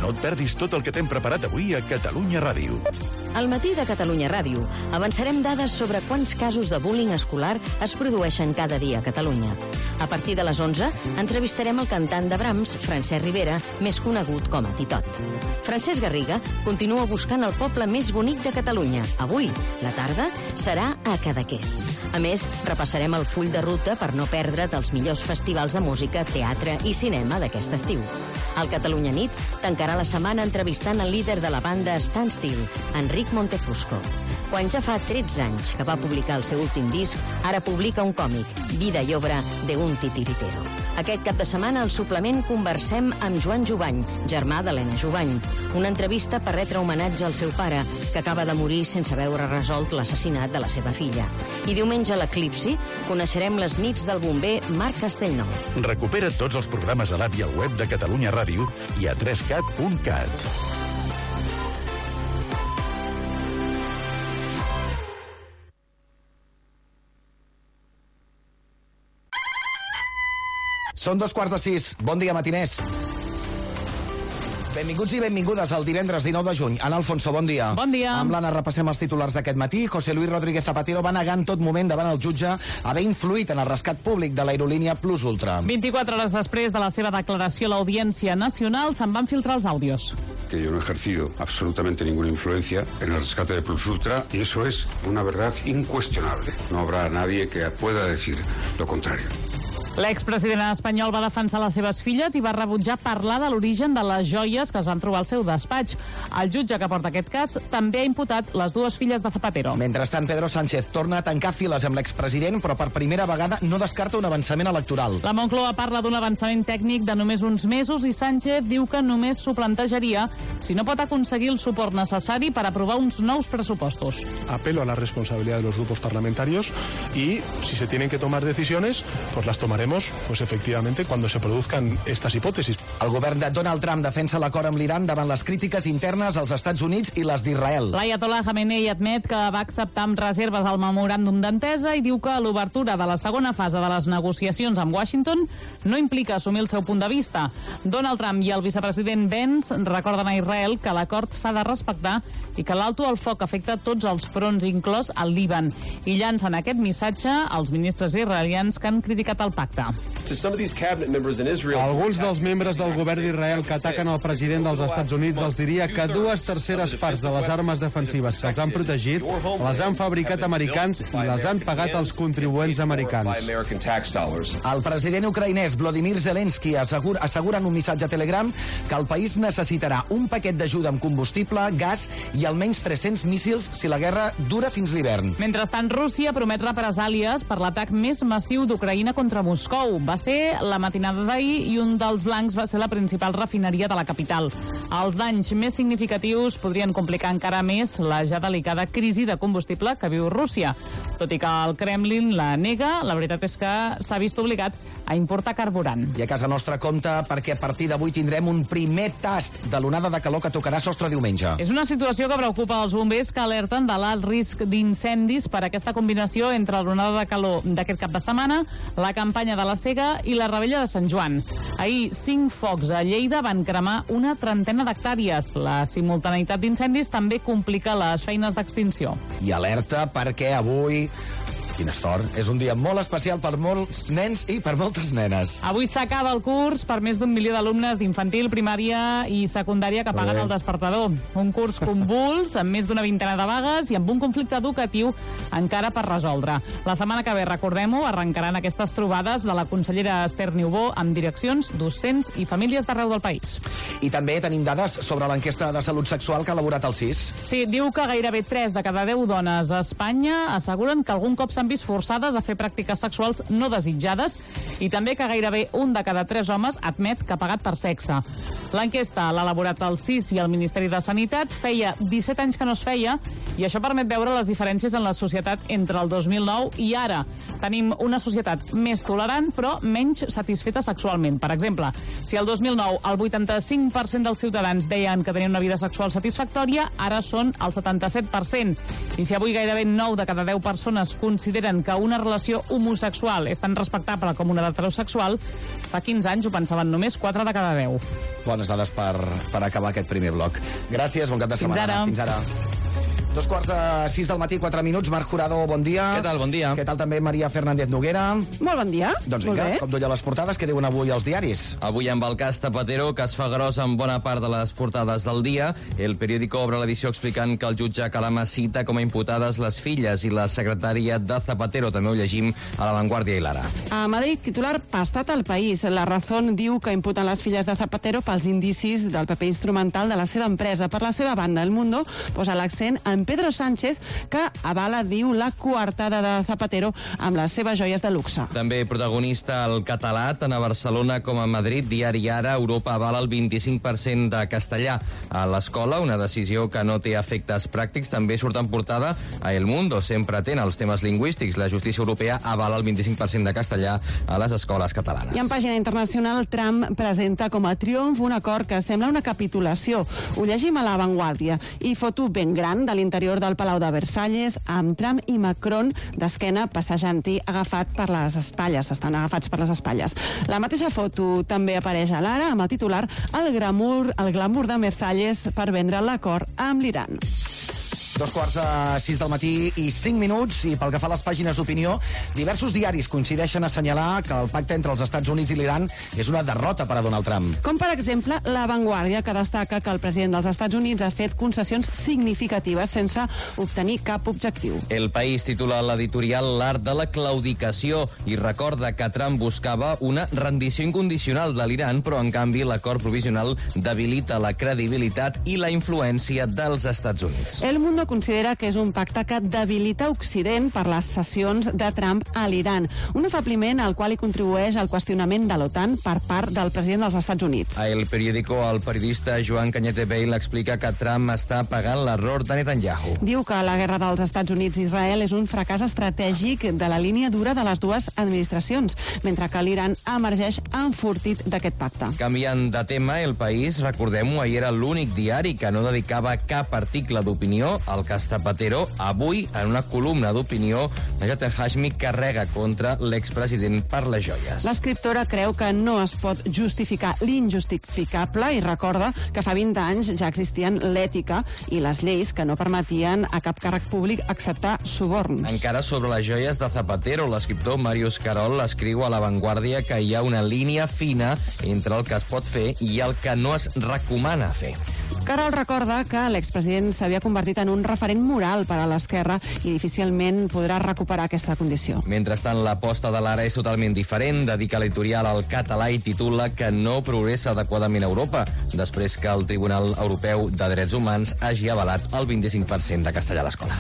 No et perdis tot el que t'hem preparat avui a Catalunya Ràdio. Al matí de Catalunya Ràdio avançarem dades sobre quants casos de bullying escolar es produeixen cada dia a Catalunya. A partir de les 11 entrevistarem el cantant de Brahms, Francesc Ribera, més conegut com a Titot. Francesc Garriga continua buscant el poble més bonic de Catalunya. Avui, la tarda, serà a Cadaqués. A més, repassarem el full de ruta per no perdre't els millors festivals de música, teatre i cinema d'aquest estiu. El Catalunya Nit tancarà la setmana entrevistant el líder de la banda Standstill, Enric Montefusco. Quan ja fa 13 anys que va publicar el seu últim disc, ara publica un còmic, Vida i obra de un titiritero. Aquest cap de setmana al suplement conversem amb Joan Jubany, germà d'Helena Jubany. Una entrevista per retre homenatge al seu pare, que acaba de morir sense veure resolt l'assassinat de la seva filla. I diumenge a l'Eclipsi coneixerem les nits del bomber Marc Castellnou. Recupera tots els programes a l'app i al web de Catalunya Ràdio i a 3cat.cat. Són 5:15. Bon dia, matiners. Benvinguts i benvingudes al divendres 19 de juny. Ana Alfonso, bon dia. Bon dia. Amb l'Anna repassem els titulars d'aquest matí. José Luis Rodríguez Zapatero va negar en tot moment davant el jutge haver influït en el rescat públic de l'aerolínia Plus Ultra. 24 hores després de la seva declaració a l'Audiència Nacional se'n van filtrar els àudios. Que yo no he ejercido absolutamente ninguna influencia en el rescate de Plus Ultra y eso es una verdad incuestionable. No habrá nadie que pueda decir lo contrario. L'expresident espanyol va defensar les seves filles i va rebutjar parlar de l'origen de les joies que es van trobar al seu despatx. El jutge que porta aquest cas també ha imputat les dues filles de Zapatero. Mentrestant, Pedro Sánchez torna a tancar files amb l'expresident, però per primera vegada no descarta un avançament electoral. La Moncloa parla d'un avançament tècnic de només uns mesos i Sánchez diu que només s'ho plantejaria si no pot aconseguir el suport necessari per aprovar uns nous pressupostos. Apelo a la responsabilidad de los grupos parlamentarios y si se tienen que tomar decisiones, pues las tomaremos pues efectivamente cuando se produzcan estas hipótesis. El govern de Donald Trump defensa l'acord amb l'Iran davant les crítiques internes als Estats Units i les d'Israel. L'Ayatollah Khamenei admet que va acceptar amb reserves el memoràndum d'entesa i diu que l'obertura de la segona fase de les negociacions amb Washington no implica assumir el seu punt de vista. Donald Trump i el vicepresident Pence recorden a Israel que l'acord s'ha de respectar i que l'alto al foc afecta tots els fronts, inclòs el Líban, i llancen aquest missatge als ministres israelians que han criticat el pacte. Alguns dels membres del govern d'Israel que ataquen el president dels Estats Units els diria que 2/3 parts de les armes defensives que els han protegit les han fabricat americans i les han pagat els contribuents americans. El president ucraïnès Volodymyr Zelensky assegura en un missatge a Telegram que el país necessitarà un paquet d'ajuda amb combustible, gas i almenys 300 míssils si la guerra dura fins l'hivern. Mentrestant, Rússia promet represàlies per l'atac més massiu d'Ucraïna contra Moscou. Va ser la matinada d'ahir i un dels blancs va ser la principal refineria de la capital. Els danys més significatius podrien complicar encara més la ja delicada crisi de combustible que viu Rússia. Tot i que el Kremlin la nega, la veritat és que s'ha vist obligat a importar carburant. I a casa nostra compta perquè a partir d'avui tindrem un primer tast de l'onada de calor que tocarà sostre diumenge. És una situació que preocupa els bombers que alerten de l'alt risc d'incendis per aquesta combinació entre l'onada de calor d'aquest cap de setmana, la campanya de la Sega i la Rebella de Sant Joan. Ahir, 5 focs a Lleida van cremar una trentena d'hectàrees. La simultaneïtat d'incendis també complica les feines d'extinció. I alerta perquè avui... Quina sort. És un dia molt especial per molts nens i per moltes nenes. Avui s'acaba el curs per més d'1 milió d'alumnes d'infantil, primària i secundària que paguen el despertador. Un curs convuls, amb més d'una vintena de vagues i amb un conflicte educatiu encara per resoldre. La setmana que ve, recordem-ho, arrencaran aquestes trobades de la consellera Esther Niubó amb direccions, docents i famílies d'arreu del país. I també tenim dades sobre l'enquesta de salut sexual que ha elaborat el CIS. Sí, diu que gairebé 3 de cada 10 dones a Espanya asseguren que algun cop s'han vist forçades a fer pràctiques sexuals no desitjades i també que gairebé 1 de cada 3 homes admet que ha pagat per sexe. L'enquesta l'ha elaborat el CIS i el Ministeri de Sanitat, feia 17 anys que no es feia i això permet veure les diferències en la societat entre el 2009 i ara. Tenim una societat més tolerant però menys satisfeta sexualment. Per exemple, si el 2009 el 85% dels ciutadans deien que tenien una vida sexual satisfactòria, ara són el 77%. I si avui gairebé 9 de cada 10 persones consideren que una relació homosexual és tan respectable com una d'heterosexual, Fa 15 anys ho pensaven només 4 de cada 10. Bones dades per acabar aquest primer bloc. Gràcies, bon cap de setmana. Fins ara. 2:45 del matí, 4 minuts. Marc Jurado, bon dia. Què tal, bon dia. Què tal també Maria Fernández Noguera? Molt bon dia. Doncs vinga, com duia les portades, què diuen avui els diaris? Avui amb el cas Zapatero, que es fa gros en bona part de les portades del dia. El periòdico obre l'edició explicant que el jutge Calama cita com a imputades les filles i la secretària de Zapatero. També ho llegim a La Vanguardia i l'Ara. A Madrid, titular pastat al País. La Razón diu que imputen les filles de Zapatero pels indicis del paper instrumental de la seva empresa. Per la seva banda, El Mundo posa l'accent en Pedro Sánchez, que avala, diu, la coartada de Zapatero amb les seves joies de luxe. També protagonista el català, tant a Barcelona com a Madrid. Diari Ara, Europa avala el 25% de castellà a l'escola, una decisió que no té efectes pràctics. També surt en portada a El Mundo, sempre atent als temes lingüístics. La justícia europea avala el 25% de castellà a les escoles catalanes. I en pàgina internacional, Trump presenta com a triomf un acord que sembla una capitulació. Ho llegim a La Vanguardia. I foto ben gran de l'interior del Palau de Versalles, amb Trump i Macron d'esquena passejant-hi agafat per les espatlles. Estan agafats per les espatlles. La mateixa foto també apareix a l'Ara amb el titular el glamour de Versalles per vendre l'acord amb l'Iran. 2:46 del matí i 5 minuts, i pel que fa a les pàgines d'opinió, diversos diaris coincideixen a assenyalar que el pacte entre els Estats Units i l'Iran és una derrota per a Donald Trump. Com, per exemple, La Vanguardia, que destaca que el president dels Estats Units ha fet concessions significatives sense obtenir cap objectiu. El País titula l'editorial L'art de la claudicació i recorda que Trump buscava una rendició incondicional de l'Iran, però en canvi l'acord provisional debilita la credibilitat i la influència dels Estats Units. El Mundo considera que és un pacte que debilita Occident per les cessions de Trump a l'Iran, un afabliment al qual hi contribueix el qüestionament de l'OTAN per part del president dels Estats Units. A El Periódico, el periodista Joan Cañete Bale explica que Trump està pagant l'error de Netanyahu. Diu que la guerra dels Estats Units i Israel és un fracàs estratègic de la línia dura de les dues administracions, mentre que l'Iran emergeix enfortit d'aquest pacte. Canviant de tema, El País, recordem-ho, ahir era l'únic diari que no dedicava cap article d'opinió al cas Zapatero. Avui, en una columna d'opinió, Najat El-Hashmi carrega contra l'expresident per les joies. L'escriptora creu que no es pot justificar l'injustificable i recorda que fa 20 anys ja existien l'ètica i les lleis que no permetien a cap càrrec públic acceptar suborns. Encara sobre les joies de Zapatero, l'escriptor Màrius Carol escriu a La Vanguardia que hi ha una línia fina entre el que es pot fer i el que no es recomana fer. Carol recorda que l'expresident s'havia convertit en un referent moral per a l'esquerra i difícilment podrà recuperar aquesta condició. Mentrestant, l'aposta de l'Ara és totalment diferent. Dedica l'editorial al català i titula que no progressa adequadament a Europa, després que el Tribunal Europeu de Drets Humans hagi avalat el 25% de castellà a l'escola.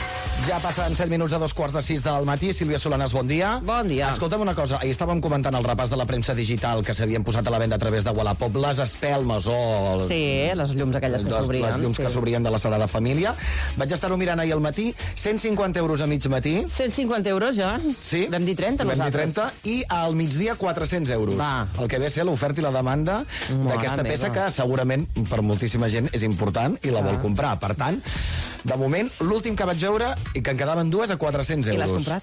Ja passen 7 minuts de 2:45 del matí. Sílvia Solanas, bon dia. Bon dia. Escolta'm una cosa, ahir estàvem comentant el repàs de la premsa digital que s'havien posat a la venda a través de Wallapop, les espelmes o... Sí, les llums aquelles que s'obrien. Les llums que s'obrien de la Sagrada Família. Vaig estar-ho mirant ahir al matí, 150 euros a mig matí. 150 euros ja? Sí. Vam dir 30 nosaltres. Vam dir 30, i al migdia 400 euros. Va. El que ve a ser l'oferta i la demanda d'aquesta peça que segurament per moltíssima gent és important i la vol comprar. Per tant, de moment, l'últim que vaig veure i que en quedaven dues a 400 euros. I l'has comprat?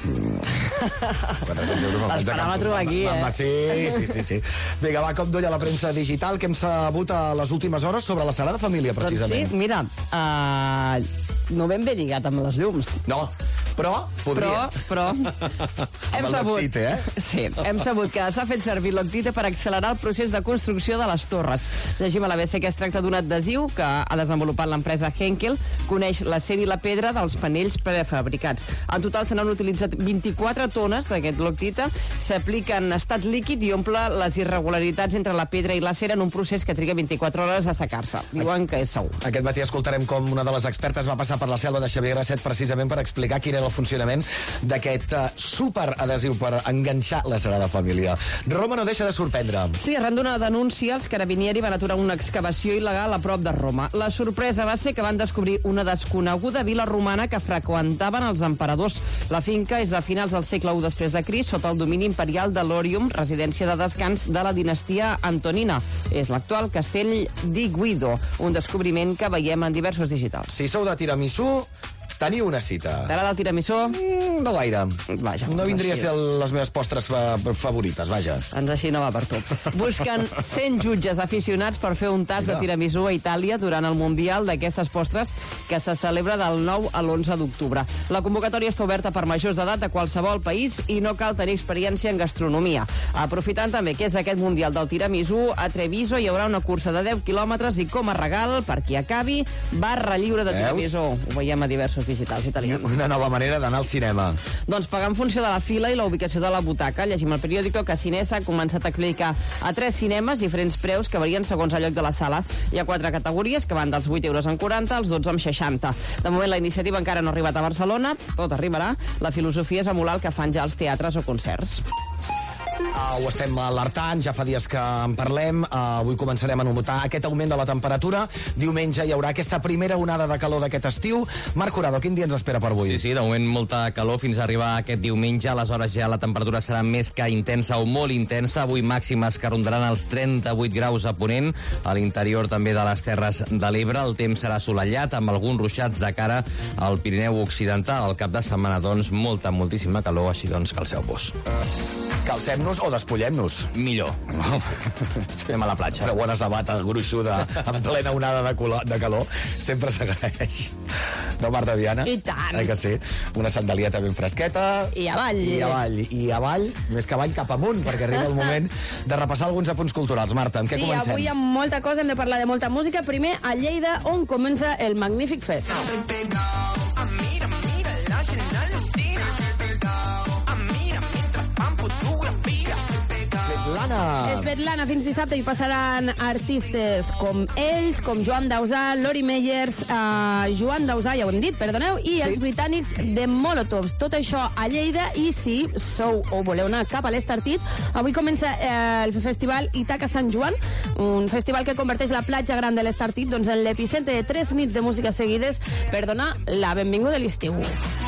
400 euros. L'esperava trobar aquí, Sí. Vinga, va, com duia la premsa digital que hem sabut a les últimes hores sobre la Sagrada Família, precisament. Doncs sí, mira, no ben bé lligat amb les llums. No, però podria. Però hem sabut... Loctite, Sí, hem sabut que s'ha fet servir l'Octite per accelerar el procés de construcció de les torres. Llegim a l'ABC que es tracta d'un adhesiu que ha desenvolupat l'empresa Henkel, coneix l'acer i la pedra dels panells prefabricats. En total se n'han utilitzat 24 tones d'aquest Loctite, s'aplica en estat líquid i omple les irregularitats entre la pedra i l'acer en un procés que triga 24 hores a assecar-se. Diuen que és segur. Aquest matí escoltarem com una de les expertes va passar per la selva de Xavier Grasset precisament per explicar quin era el funcionament d'aquest superadhesiu per enganxar la Sagrada Família. Roma no deixa de sorprendre. Sí, arran d'una denúncia, els carabinieri van aturar una excavació il·legal a prop de Roma. La sorpresa va ser que van descobrir una desconeguda vila romana que freqüentaven els emperadors. La finca és de finals del segle I després de Crist, sota el domini imperial de Lorium, residència de descans de la dinastia Antonina. És l'actual castell di Guido, un descobriment que veiem en diversos digitals. Si sou de tiramisú, Teniu una cita. T'agrada el tiramisú? No gaire. Vaja, No vindria a així ser és. les meves postres favorites, vaja. Doncs així no va per tu. Busquen 100 jutges aficionats per fer un tast de tiramisú a Itàlia durant el Mundial d'aquestes postres que se celebra del 9 a l'11 d'octubre. La convocatòria està oberta per majors d'edat de qualsevol país i no cal tenir experiència en gastronomia. Aprofitant també que és aquest Mundial del tiramisú, a Treviso hi haurà una cursa de 10 quilòmetres i com a regal, per qui acabi, barra lliure de tiramisú. Ho veiem a diversos digitals italians. Una nova manera d'anar al cinema. Doncs pagar en funció de la fila i la ubicació de la butaca. Llegim al periòdico que Cinesa ha començat a clicar a 3 cinemes diferents preus que varien segons el lloc de la sala. Hi ha 4 categories que van dels 8 euros en 40 als 12 en 60. De moment la iniciativa encara no ha arribat a Barcelona, tot arribarà. La filosofia és emular el que fan ja els teatres o concerts. Ho estem alertant, ja fa dies que en parlem. Avui començarem a notar aquest augment de la temperatura. Diumenge hi haurà aquesta primera onada de calor d'aquest estiu. Marc Jurado, quin dia ens espera per avui? Sí, de moment molta calor fins a arribar aquest diumenge. Aleshores ja la temperatura serà més que intensa o molt intensa. Avui màximes que rondaran els 38 graus a Ponent. A l'interior també de les Terres de l'Ebre. El temps serà assolellat amb alguns ruixats de cara al Pirineu Occidental. Al cap de setmana, doncs, moltíssima calor. Així doncs, calceu-vos. Calcem-nos o despullem-nos? Millor. Estem a la platja. Una bona sabata gruixuda en plena onada de calor sempre s'agraeix. No, Marta Viana? I tant. Que sí. Una sandalieta ben fresqueta. I avall. I avall, més que avall cap amunt, perquè arriba el moment de repassar alguns apunts culturals. Marta, amb què comencem? Sí, avui amb molta cosa, hem de parlar de molta música. Primer, a Lleida, on comença el Magnífic Fest. Svetlana, fins dissabte hi passaran artistes com ells, com Joan Dausà, Lori Meyers, Joan Dausà, ja ho hem dit, perdoneu, i els britànics de Molotovs. Tot això a Lleida, i si sou o voleu anar cap a l'Estartit, avui comença el festival Itaca Sant Joan, un festival que converteix la platja gran de l'Estartit doncs, en l'epicentre de 3 nits de música seguides per donar la benvinguda a l'estiu.